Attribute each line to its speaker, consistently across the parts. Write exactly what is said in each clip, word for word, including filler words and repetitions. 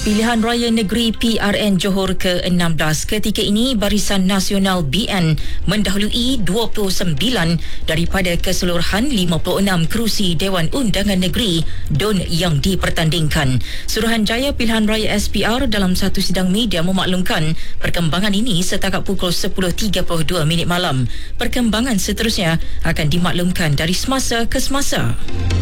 Speaker 1: Pilihan Raya Negeri P R N Johor ke enam belas ketika ini Barisan Nasional B N mendahului dua puluh sembilan daripada keseluruhan lima puluh enam kerusi Dewan Undangan Negeri D U N yang dipertandingkan. Suruhanjaya Pilihan Raya S P R dalam satu sidang media memaklumkan perkembangan ini setakat pukul sepuluh tiga puluh dua minit malam. Perkembangan seterusnya akan dimaklumkan dari semasa ke semasa.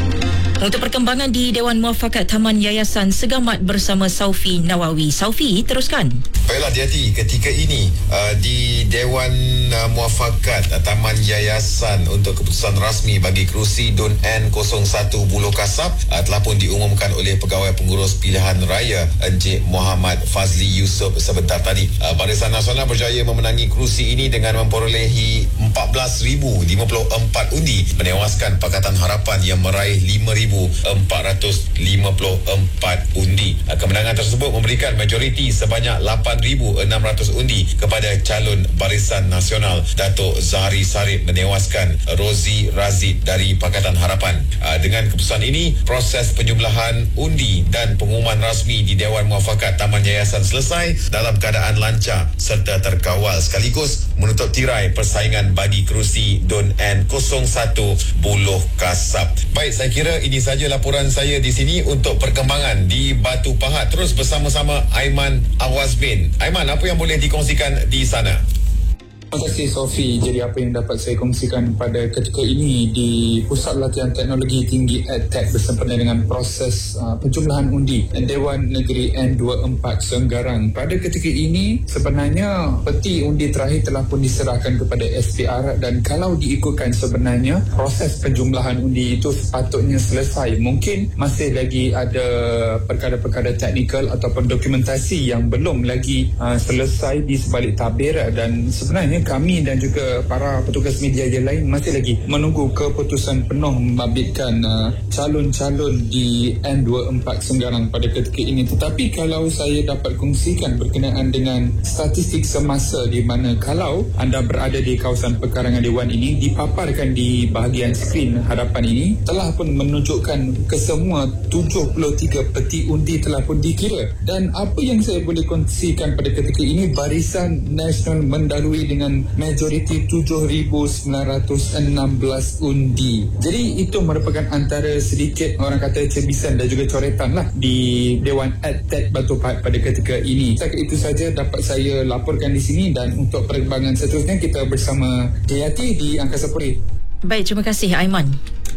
Speaker 1: Untuk perkembangan di Dewan Muafakat Taman Yayasan Segamat bersama Saufi Nawawi. Saufi, teruskan.
Speaker 2: Baiklah, hati-hati ketika ini uh, di Dewan uh, Muafakat uh, Taman Yayasan untuk keputusan rasmi bagi kerusi D U N N kosong satu Buloh Kasab uh, telah pun diumumkan oleh Pegawai Pengurus Pilihan Raya Encik Muhammad Fazli Yusof sebentar tadi. Uh, Barisan Nasional berjaya memenangi kerusi ini dengan memperolehi empat belas ribu lima puluh empat undi, menewaskan Pakatan Harapan yang meraih lima ribu empat ratus lima puluh empat undi. Kemenangan tersebut memberikan majoriti sebanyak lapan ribu enam ratus undi kepada calon Barisan Nasional Datuk Zahari Sarip, menewaskan Rozi Razid dari Pakatan Harapan. Dengan keputusan ini, proses penjumlahan undi dan pengumuman rasmi di Dewan Muafakat Taman Yayasan selesai dalam keadaan lancar serta terkawal, sekaligus menutup tirai persaingan bagi kerusi D U N N kosong satu Buloh Kasab. Baik, saya kira ini saja laporan saya di sini. Untuk perkembangan di Batu Pahat, terus bersama-sama Aiman Awazmin. Aiman, apa yang boleh dikongsikan di sana?
Speaker 3: Terima kasih, Sofi. Jadi apa yang dapat saya kongsikan pada ketika ini di Pusat Latihan Teknologi Tinggi EdTech bersempena dengan proses uh, penjumlahan undi Dewan Negeri N dua puluh empat Senggarang. Pada ketika ini sebenarnya peti undi terakhir telah pun diserahkan kepada S P R, dan kalau diikutkan sebenarnya proses penjumlahan undi itu sepatutnya selesai. Mungkin masih lagi ada perkara-perkara teknikal ataupun dokumentasi yang belum lagi uh, selesai di sebalik tabir, dan sebenarnya kami dan juga para petugas media yang lain masih lagi menunggu keputusan penuh membabitkan uh, calon-calon di N dua puluh empat Senggarang pada ketika ini. Tetapi kalau saya dapat kongsikan berkenaan dengan statistik semasa, di mana kalau anda berada di kawasan pekarangan Dewan ini, dipaparkan di bahagian skrin hadapan ini telah pun menunjukkan kesemua tujuh puluh tiga peti undi telah pun dikira. Dan apa yang saya boleh kongsikan pada ketika ini, Barisan Nasional mendahului dengan majoriti tujuh ribu sembilan ratus enam belas undi. Jadi itu merupakan antara sedikit orang kata cebisan dan juga coretan lah di Dewan EdTech Batu Pahat pada ketika ini. Setakat itu saja dapat saya laporkan di sini, dan untuk perkembangan seterusnya kita bersama Jayati di Angkasa Puri.
Speaker 1: Baik, terima kasih Aiman.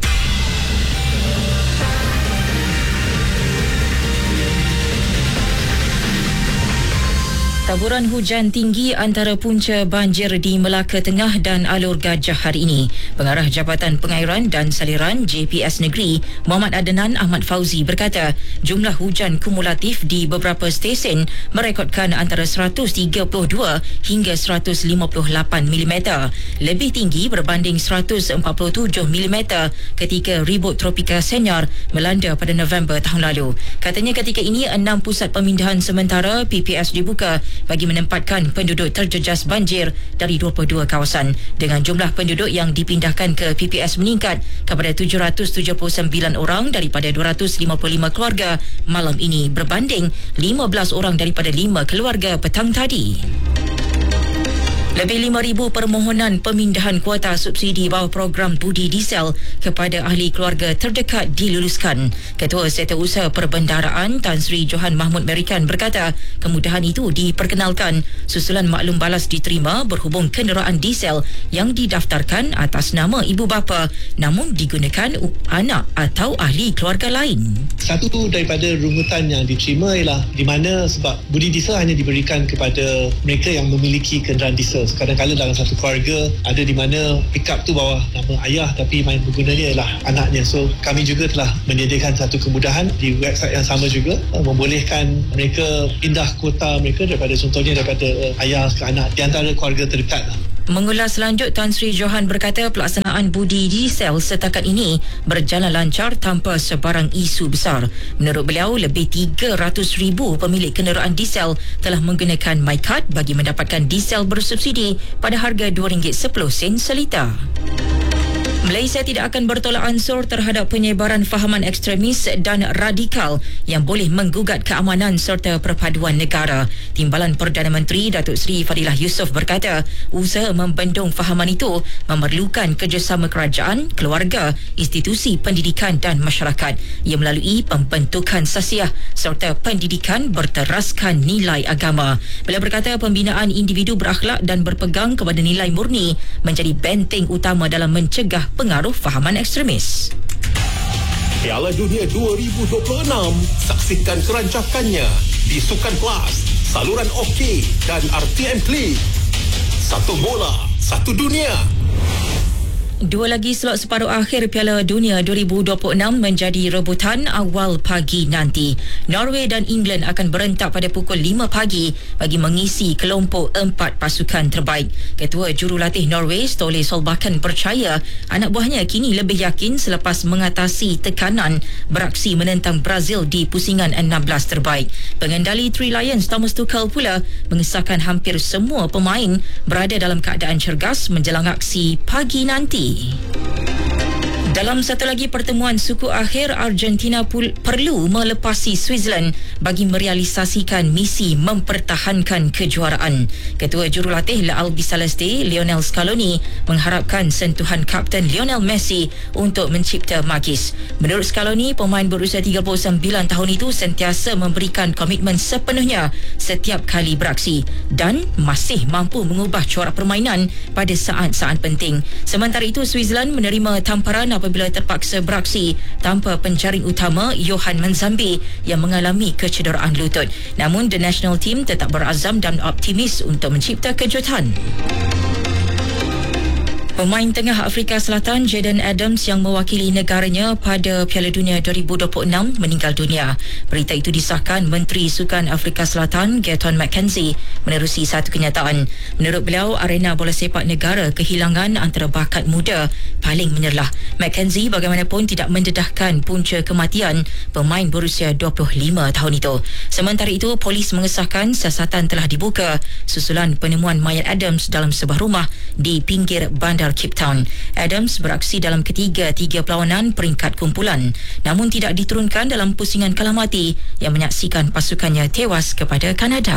Speaker 1: Taburan hujan tinggi antara punca banjir di Melaka Tengah dan Alur Gajah hari ini. Pengarah Jabatan Pengairan dan Saliran J P S Negeri, Muhammad Adnan Ahmad Fauzi berkata, jumlah hujan kumulatif di beberapa stesen merekodkan antara seratus tiga puluh dua hingga seratus lima puluh lapan milimeter. Lebih tinggi berbanding seratus empat puluh tujuh milimeter ketika ribut tropika Senyar melanda pada November tahun lalu. Katanya ketika ini enam pusat pemindahan sementara P P S dibuka bagi menempatkan penduduk terjejas banjir dari dua puluh dua kawasan, dengan jumlah penduduk yang dipindahkan ke P P S meningkat kepada tujuh ratus tujuh puluh sembilan orang daripada dua ratus lima puluh lima keluarga malam ini, berbanding lima belas orang daripada lima keluarga petang tadi. Lebih lima ribu permohonan pemindahan kuota subsidi bawah program budi diesel kepada ahli keluarga terdekat diluluskan. Ketua Setiausaha Perbendaharaan Tan Sri Johan Mahmud Merikan berkata, kemudahan itu diperkenalkan susulan maklum balas diterima berhubung kenderaan diesel yang didaftarkan atas nama ibu bapa namun digunakan anak atau ahli keluarga lain.
Speaker 4: Satu daripada rungutan yang diterima ialah di mana sebab budi diesel hanya diberikan kepada mereka yang memiliki kenderaan diesel. Kadang-kadang dalam satu keluarga ada di mana pickup tu bawah nama ayah tapi main pengguna dia ialah anaknya. So kami juga telah menyediakan satu kemudahan di website yang sama juga, membolehkan mereka pindah kuota mereka daripada contohnya daripada ayah ke anak di antara keluarga terdekat.
Speaker 1: Mengulas lanjut, Tan Sri Johan berkata pelaksanaan budi diesel setakat ini berjalan lancar tanpa sebarang isu besar. Menurut beliau, lebih tiga ratus ribu pemilik kenderaan diesel telah menggunakan MyCard bagi mendapatkan diesel bersubsidi pada harga dua ringgit sepuluh sen seliter. Malaysia tidak akan bertolak ansur terhadap penyebaran fahaman ekstremis dan radikal yang boleh menggugat keamanan serta perpaduan negara. Timbalan Perdana Menteri Datuk Seri Fadilah Yusof berkata, usaha membendung fahaman itu memerlukan kerjasama kerajaan, keluarga, institusi pendidikan dan masyarakat. Ia melalui pembentukan sasiah serta pendidikan berteraskan nilai agama. Beliau berkata pembinaan individu berakhlak dan berpegang kepada nilai murni menjadi benteng utama dalam mencegah pengaruh fahaman ekstremis.
Speaker 5: Piala Dunia dua ribu dua puluh enam, saksikan kerancakannya di Sukan Plus, saluran OK dan R T M Klik. Satu bola, satu dunia.
Speaker 1: Dua lagi slot separuh akhir Piala Dunia dua ribu dua puluh enam menjadi rebutan awal pagi nanti. Norway dan England akan berentak pada pukul lima pagi bagi mengisi kelompok empat pasukan terbaik. Ketua Jurulatih Norway, Ståle Solbakken, percaya anak buahnya kini lebih yakin selepas mengatasi tekanan beraksi menentang Brazil di pusingan enam belas terbaik. Pengendali Three Lions, Thomas Tuchel, pula mengesahkan hampir semua pemain berada dalam keadaan cergas menjelang aksi pagi nanti. Dalam satu lagi pertemuan suku akhir, Argentina pul- perlu melepasi Switzerland bagi merealisasikan misi mempertahankan kejuaraan. Ketua Jurulatih La Albiceleste, Lionel Scaloni, mengharapkan sentuhan Kapten Lionel Messi untuk mencipta magis. Menurut Scaloni, pemain berusia tiga puluh sembilan tahun itu sentiasa memberikan komitmen sepenuhnya setiap kali beraksi dan masih mampu mengubah corak permainan pada saat-saat penting. Sementara itu, Switzerland menerima tamparan apabila terpaksa beraksi tanpa penjaring utama Johan Manzambi yang mengalami kecederaan lutut. Namun, the national team tetap berazam dan optimis untuk mencipta kejutan. Pemain tengah Afrika Selatan Jayden Adams yang mewakili negaranya pada Piala Dunia dua ribu dua puluh enam meninggal dunia. Berita itu disahkan Menteri Sukan Afrika Selatan Gaeton McKenzie menerusi satu kenyataan. Menurut beliau, arena bola sepak negara kehilangan antara bakat muda paling menyerlah. McKenzie bagaimanapun tidak mendedahkan punca kematian pemain berusia dua puluh lima tahun itu. Sementara itu, polis mengesahkan siasatan telah dibuka susulan penemuan mayat Adams dalam sebuah rumah di pinggir bandar Cape Town. Adams beraksi dalam ketiga-tiga perlawanan peringkat kumpulan, namun tidak diturunkan dalam pusingan kalah mati yang menyaksikan pasukannya tewas kepada Kanada.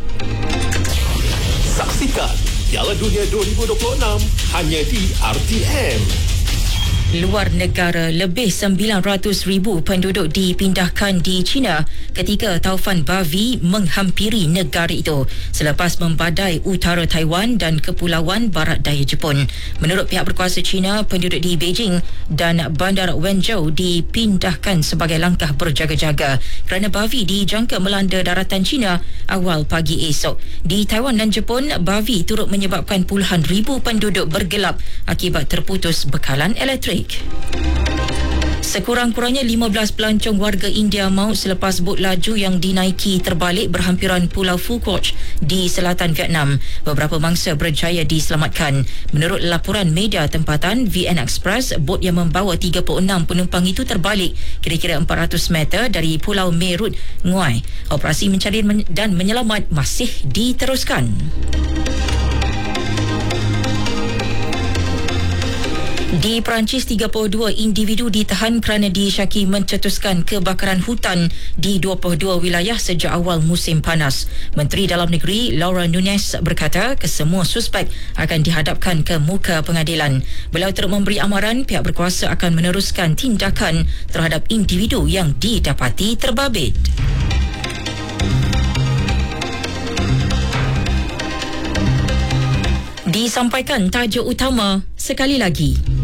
Speaker 5: Saksikan Piala Dunia dua ribu dua puluh enam hanya di R T M.
Speaker 1: Luar negara, lebih sembilan ratus ribu penduduk dipindahkan di China ketika taufan Bavi menghampiri negara itu selepas membadai utara Taiwan dan kepulauan barat daya Jepun. Menurut pihak berkuasa China, penduduk di Beijing dan bandar Wenzhou dipindahkan sebagai langkah berjaga-jaga kerana Bavi dijangka melanda daratan China awal pagi esok. Di Taiwan dan Jepun, Bavi turut menyebabkan puluhan ribu penduduk bergelap akibat terputus bekalan elektrik. Sekurang-kurangnya lima belas pelancong warga India maut selepas bot laju yang dinaiki terbalik berhampiran Pulau Phuket di selatan Vietnam. Beberapa mangsa berjaya diselamatkan. Menurut laporan media tempatan V N Express, bot yang membawa tiga puluh enam penumpang itu terbalik kira-kira empat ratus meter dari Pulau Merut, Nguai. Operasi mencari dan menyelamat masih diteruskan. Di Perancis, tiga puluh dua individu ditahan kerana disyaki mencetuskan kebakaran hutan di dua puluh dua wilayah sejak awal musim panas. Menteri Dalam Negeri Laura Nunes berkata kesemua suspek akan dihadapkan ke muka pengadilan. Beliau turut memberi amaran pihak berkuasa akan meneruskan tindakan terhadap individu yang didapati terbabit. Disampaikan tajuk utama sekali lagi.